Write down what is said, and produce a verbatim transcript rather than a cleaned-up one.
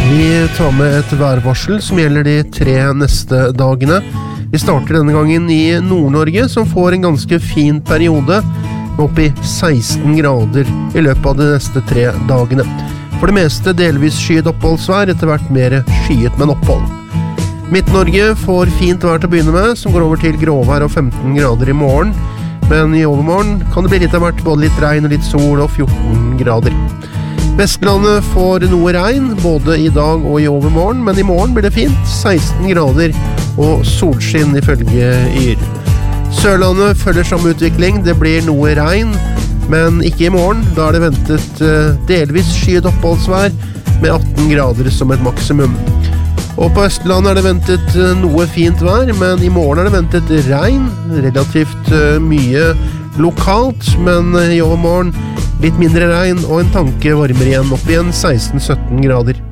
Vi tar med et værvarsel som gjelder de tre neste dagene. Vi starter denne gangen i Nord-Norge, som får en ganske fin periode, opp i seksten grader i løpet av de neste tre dagene. For det meste delvis skyet oppholdsvær, etter hvert mer skyet med opphold. Midt-Norge får fint vær til å begynne med, som går over til gråvær og femten grader i morgen. Men i overmorgen kan det bli litt av hvert, både litt regn og litt sol og fjorten grader. Vestlandet får noe regn, både i dag og i overmorgen, men i morgen blir det fint, seksten grader og solskinn ifølge Yr. Sørlandet følger samme utvikling, det blir noe regn, men ikke i morgen, da er det ventet delvis skyet oppholdsvær med atten grader som et maksimum. Og på Østlandet er det ventet noe fint vær, men i morgen er det ventet regn, relativt mye lokalt, men i overmorgen litt mindre regn og en tanke varmere igjen opp igjen seksten sytten grader.